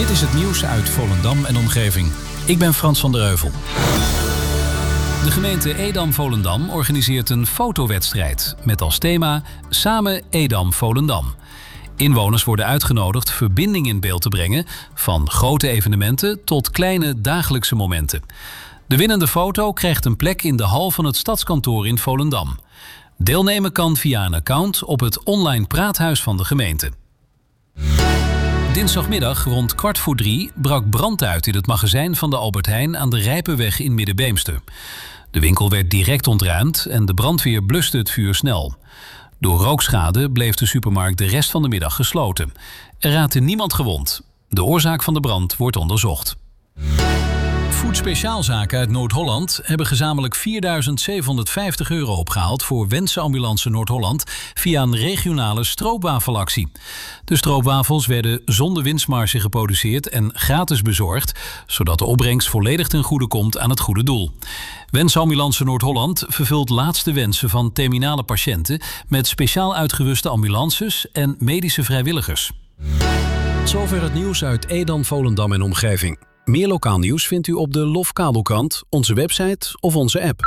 Dit is het nieuws uit Volendam en omgeving. Ik ben Frans van der Heuvel. De gemeente Edam-Volendam organiseert een fotowedstrijd met als thema Samen Edam-Volendam. Inwoners worden uitgenodigd verbinding in beeld te brengen, van grote evenementen tot kleine dagelijkse momenten. De winnende foto krijgt een plek in de hal van het stadskantoor in Volendam. Deelnemen kan via een account op het online praathuis van de gemeente. Dinsdagmiddag rond 2:15 brak brand uit in het magazijn van de Albert Heijn aan de Rijpenweg in Middenbeemster. De winkel werd direct ontruimd en de brandweer bluste het vuur snel. Door rookschade bleef de supermarkt de rest van de middag gesloten. Er raakte niemand gewond. De oorzaak van de brand wordt onderzocht. Voedspeciaalzaken uit Noord-Holland hebben gezamenlijk €4.750 opgehaald voor Wensenambulance Noord-Holland via een regionale stroopwafelactie. De stroopwafels werden zonder winstmarge geproduceerd en gratis bezorgd, zodat de opbrengst volledig ten goede komt aan het goede doel. Wensenambulance Noord-Holland vervult laatste wensen van terminale patiënten met speciaal uitgeruste ambulances en medische vrijwilligers. Tot zover het nieuws uit Edam, Volendam en omgeving. Meer lokaal nieuws vindt u op de LOF-kabelkrant, onze website of onze app.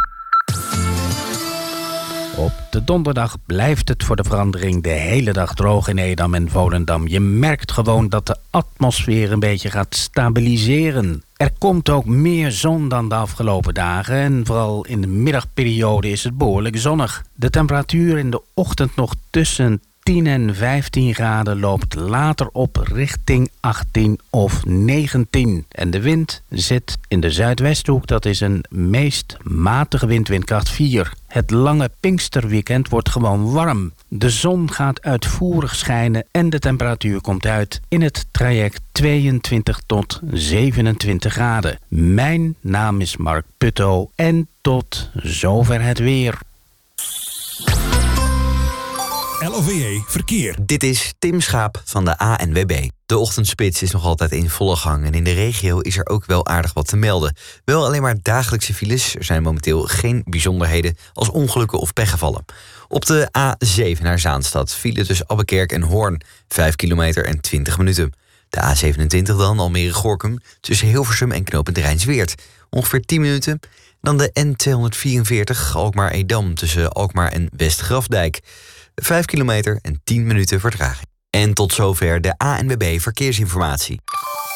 Op de donderdag blijft het voor de verandering de hele dag droog in Edam en Volendam. Je merkt gewoon dat de atmosfeer een beetje gaat stabiliseren. Er komt ook meer zon dan de afgelopen dagen en vooral in de middagperiode is het behoorlijk zonnig. De temperatuur in de ochtend nog tussen 10 en 15 graden loopt later op richting 18 of 19. En de wind zit in de zuidwesthoek, dat is een meest matige wind, windkracht 4. Het lange Pinksterweekend wordt gewoon warm. De zon gaat uitvoerig schijnen en de temperatuur komt uit in het traject 22 tot 27 graden. Mijn naam is Mark Putto en tot zover het weer. LOVE Verkeer. Dit is Tim Schaap van de ANWB. De ochtendspits is nog altijd in volle gang en in de regio is er ook wel aardig wat te melden. Wel alleen maar dagelijkse files. Er zijn momenteel geen bijzonderheden als ongelukken of pechgevallen. Op de A7 naar Zaanstad file tussen Abbekerk en Hoorn 5 kilometer en 20 minuten. De A27 dan, Almere-Gorinchem, tussen Hilversum en knooppunt Rijnsweert. Ongeveer 10 minuten. Dan de N244 Alkmaar-Edam tussen Alkmaar en West-Grafdijk. 5 kilometer en 10 minuten vertraging. En tot zover de ANWB Verkeersinformatie.